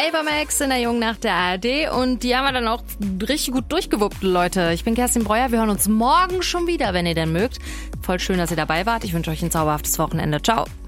Max in der Jungen Nacht der ARD und die haben wir dann auch richtig gut durchgewuppt, Leute. Ich bin Kerstin Breuer, wir hören uns morgen schon wieder, wenn ihr denn mögt. Voll schön, dass ihr dabei wart. Ich wünsche euch ein zauberhaftes Wochenende. Ciao.